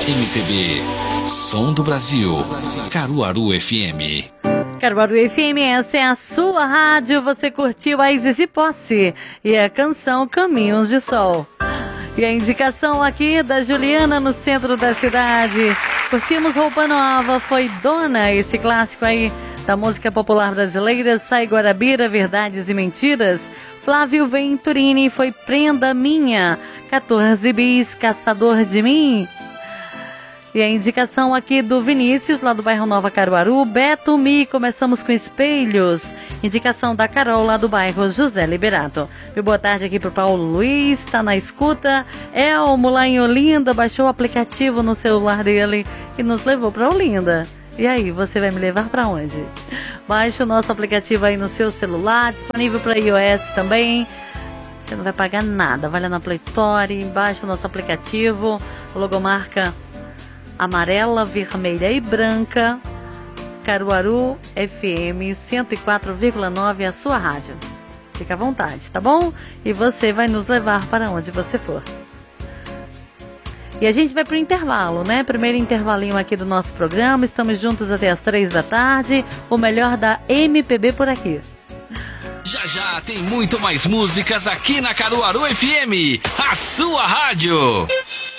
MPB, Som do Brasil, Caruaru FM. Caruaru FM, essa é a sua rádio. Você curtiu a Isis e Posse e a canção Caminhos de Sol. E a indicação aqui da Juliana no centro da cidade. Curtimos Roupa Nova, foi Dona, esse clássico aí da música popular brasileira. Sai Guarabira, Verdades e Mentiras. Flávio Venturini, foi Prenda Minha. 14 bis, Caçador de Mim. E a indicação aqui do Vinícius, lá do bairro Nova Caruaru. Beto Mi, começamos com Espelhos. Indicação da Carol, lá do bairro José Liberato. E boa tarde aqui pro Paulo Luiz, tá na escuta. Elmo, lá em Olinda, baixou o aplicativo no celular dele e nos levou pra Olinda. E aí, você vai me levar pra onde? Baixe o nosso aplicativo aí no seu celular, disponível para iOS também. Você não vai pagar nada, vai lá na Play Store, baixa o nosso aplicativo, logomarca amarela, vermelha e branca, Caruaru FM 104,9, a sua rádio. Fica à vontade, tá bom? E você vai nos levar para onde você for. E a gente vai pro intervalo, né? Primeiro intervalinho aqui do nosso programa. Estamos juntos até as 3 da tarde. O melhor da MPB por aqui. Já já tem muito mais músicas aqui na Caruaru FM, a sua rádio.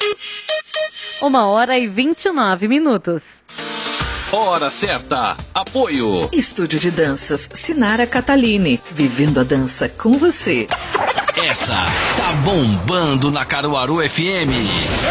1h29. Hora certa. Apoio. Estúdio de Danças Sinara Catalini. Vivendo a dança com você. Essa tá bombando na Caruaru FM.